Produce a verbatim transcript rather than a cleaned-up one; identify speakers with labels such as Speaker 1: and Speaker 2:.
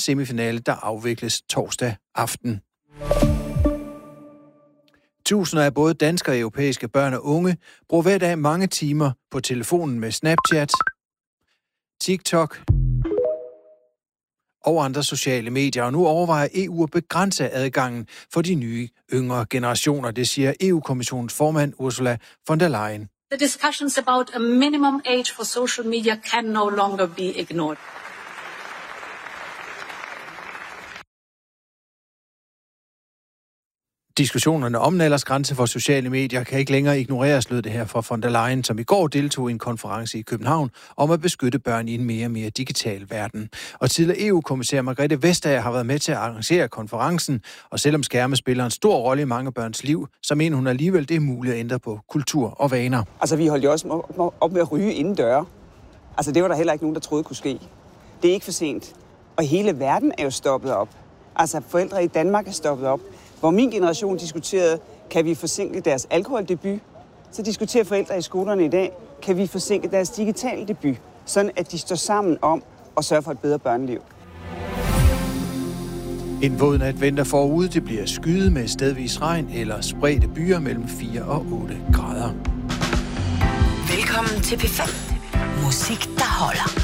Speaker 1: semifinale, der afvikles torsdag aften. Tusinder af både danske og europæiske børn og unge bruger hver dag mange timer på telefonen med Snapchat, TikTok og andre sociale medier. Og nu overvejer E U at begrænse adgangen for de nye yngre generationer, det siger E U-kommissionens formand Ursula von der Leyen.
Speaker 2: The discussions about a minimum age for social media can no longer be ignored.
Speaker 1: Diskussionerne om en aldersgrænse for sociale medier kan ikke længere ignoreres, lød det her fra von der Leyen, som i går deltog i en konference i København om at beskytte børn i en mere og mere digital verden. Og tidligere E U-kommissær Margrethe Vestager har været med til at arrangere konferencen, og selvom skærme spiller en stor rolle i mange børns liv, så mener hun alligevel, det er muligt at ændre på kultur og vaner.
Speaker 3: Altså, vi holdt jo også op med at ryge indendøre. Altså, det var der heller ikke nogen, der troede kunne ske. Det er ikke for sent. Og hele verden er jo stoppet op. Altså, forældre i Danmark er stoppet op. Hvor min generation diskuterede, kan vi forsinke deres alkoholdebut, så diskuterer forældre i skolerne i dag, kan vi forsinke deres digitale debut, sådan at de står sammen om at sørge for et bedre børneliv.
Speaker 1: En våd nat venter forude. Det bliver skyet med stedvis regn eller spredte byer mellem fire og otte grader.
Speaker 4: Velkommen til P fem. Musik, der holder.